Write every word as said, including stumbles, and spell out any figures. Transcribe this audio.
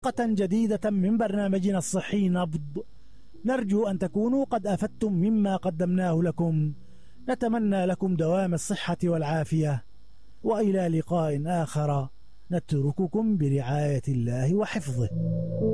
حلقة جديدة من برنامجنا الصحي نبض. نرجو أن تكونوا قد أفدتم مما قدمناه لكم. نتمنى لكم دوام الصحة والعافية، وإلى لقاء آخر نترككم برعاية الله وحفظه.